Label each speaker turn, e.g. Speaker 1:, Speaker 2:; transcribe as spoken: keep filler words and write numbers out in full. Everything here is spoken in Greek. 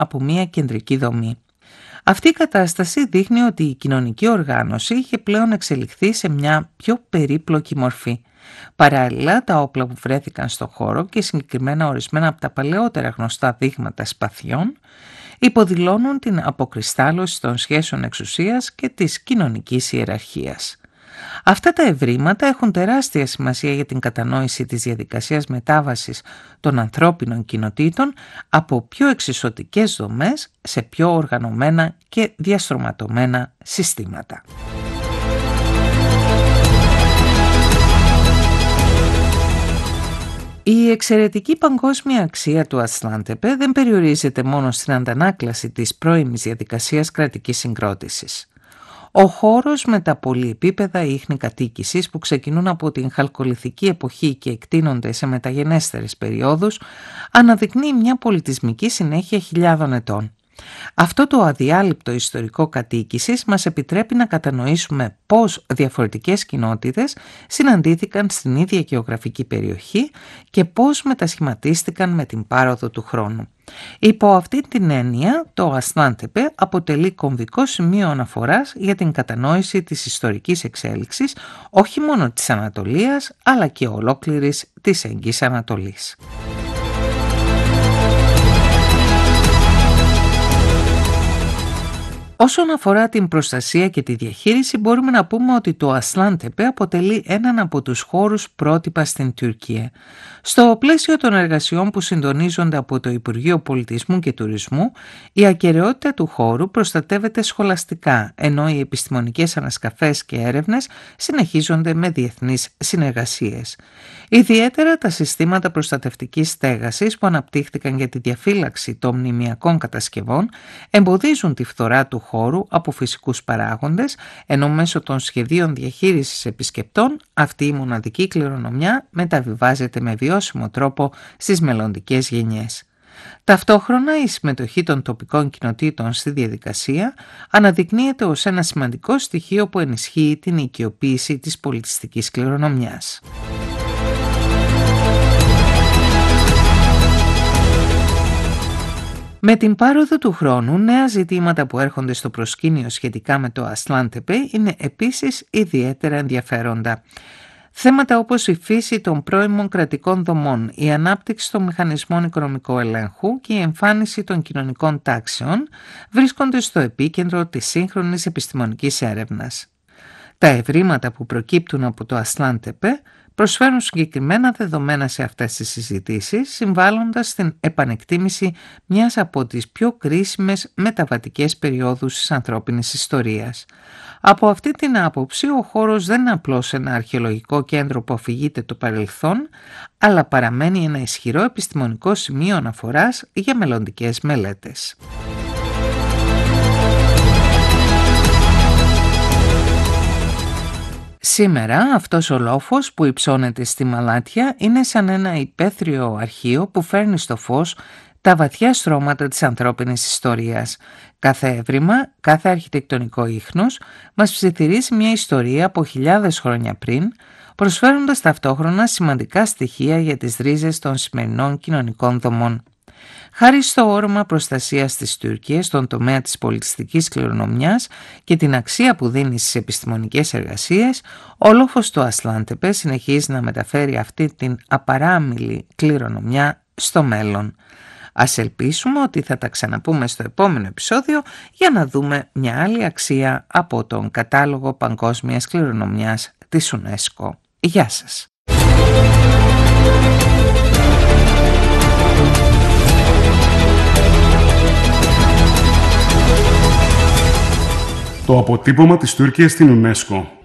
Speaker 1: από μια κεντρική δομή. Αυτή η κατάσταση δείχνει ότι η κοινωνική οργάνωση είχε πλέον εξελιχθεί σε μια πιο περίπλοκη μορφή. Παράλληλα, τα όπλα που βρέθηκαν στο χώρο και συγκεκριμένα ορισμένα από τα παλαιότερα γνωστά δείγματα σπαθιών υποδηλώνουν την αποκριστάλλωση των σχέσεων εξουσίας και της κοινωνικής ιεραρχίας. Αυτά τα ευρήματα έχουν τεράστια σημασία για την κατανόηση της διαδικασίας μετάβασης των ανθρώπινων κοινοτήτων από πιο εξισωτικές δομές σε πιο οργανωμένα και διαστρωματωμένα συστήματα. Η εξαιρετική παγκόσμια αξία του Ασλάν-Τεπέ δεν περιορίζεται μόνο στην αντανάκλαση της πρώιμης διαδικασίας κρατικής συγκρότησης. Ο χώρος με τα πολυεπίπεδα ίχνη κατοίκησης που ξεκινούν από την χαλκολιθική εποχή και εκτείνονται σε μεταγενέστερες περιόδους αναδεικνύει μια πολιτισμική συνέχεια χιλιάδων ετών. Αυτό το αδιάλειπτο ιστορικό κατοίκησης μας επιτρέπει να κατανοήσουμε πώς διαφορετικές κοινότητες συναντήθηκαν στην ίδια γεωγραφική περιοχή και πώς μετασχηματίστηκαν με την πάροδο του χρόνου. Υπό αυτή την έννοια, το Ασλάν-Τεπέ αποτελεί κομβικό σημείο αναφοράς για την κατανόηση της ιστορικής εξέλιξης όχι μόνο της Ανατολίας αλλά και ολόκληρης της Εγγύης Ανατολής. Όσον αφορά την προστασία και τη διαχείριση, μπορούμε να πούμε ότι το Ασλάν-Τεπέ αποτελεί έναν από τους χώρους πρότυπα στην Τουρκία. Στο πλαίσιο των εργασιών που συντονίζονται από το Υπουργείο Πολιτισμού και Τουρισμού, η ακεραιότητα του χώρου προστατεύεται σχολαστικά, ενώ οι επιστημονικές ανασκαφές και έρευνες συνεχίζονται με διεθνείς συνεργασίες. Ιδιαίτερα τα συστήματα προστατευτικής στέγασης που αναπτύχθηκαν για τη διαφύλαξη των μνημειακών κατασκευών εμποδίζουν τη φθορά του χώρου από φυσικούς παράγοντες, ενώ μέσω των σχεδίων διαχείρισης επισκεπτών αυτή η μοναδική κληρονομιά μεταβιβάζεται με βιώσιμο τρόπο στις μελλοντικές γενιές. Ταυτόχρονα η συμμετοχή των τοπικών κοινοτήτων στη διαδικασία αναδεικνύεται ως ένα σημαντικό στοιχείο που ενισχύει την οικειοποίηση της πολιτιστικής κληρονομιάς. Με την πάροδο του χρόνου, νέα ζητήματα που έρχονται στο προσκήνιο σχετικά με το Ασλάν-Τεπέ είναι επίσης ιδιαίτερα ενδιαφέροντα. Θέματα όπως η φύση των πρώιμων κρατικών δομών, η ανάπτυξη των μηχανισμών οικονομικού ελέγχου και η εμφάνιση των κοινωνικών τάξεων βρίσκονται στο επίκεντρο της σύγχρονης επιστημονικής έρευνας. Τα ευρήματα που προκύπτουν από το Ασλάν-Τεπέ προσφέρουν συγκεκριμένα δεδομένα σε αυτές τις συζητήσεις, συμβάλλοντας στην επανεκτίμηση μιας από τις πιο κρίσιμες μεταβατικές περιόδους της ανθρώπινης ιστορίας. Από αυτή την άποψη, ο χώρος δεν είναι απλώς ένα αρχαιολογικό κέντρο που αφηγείται το παρελθόν, αλλά παραμένει ένα ισχυρό επιστημονικό σημείο αναφοράς για μελλοντικές μελέτες. Σήμερα αυτός ο λόφος που υψώνεται στη Μαλάτια είναι σαν ένα υπαίθριο αρχείο που φέρνει στο φως τα βαθιά στρώματα της ανθρώπινης ιστορίας. Κάθε έβριμα, κάθε αρχιτεκτονικό ίχνος μας ψιθυρίζει μια ιστορία από χιλιάδες χρόνια πριν, προσφέροντας ταυτόχρονα σημαντικά στοιχεία για τις ρίζες των σημερινών κοινωνικών δομών. Χάρη στο όρομα προστασίας της Τουρκίας στον τομέα της πολιτιστικής κληρονομιάς και την αξία που δίνει στις επιστημονικές εργασίες, ο λόφος του Ασλάν-Τεπέ συνεχίζει να μεταφέρει αυτή την απαράμιλη κληρονομιά στο μέλλον. Ας ελπίσουμε ότι θα τα ξαναπούμε στο επόμενο επεισόδιο για να δούμε μια άλλη αξία από τον κατάλογο παγκόσμιας κληρονομιάς της UNESCO. Γεια σας!
Speaker 2: Το αποτύπωμα της Τουρκίας στην UNESCO.